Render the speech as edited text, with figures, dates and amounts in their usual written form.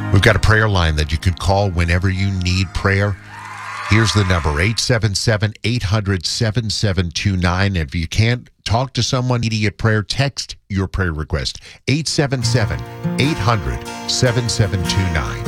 We've got a prayer line that you can call whenever you need prayer. Here's the number, 877-800-7729. If you can't talk to someone, immediate prayer, text your prayer request, 877-800-7729.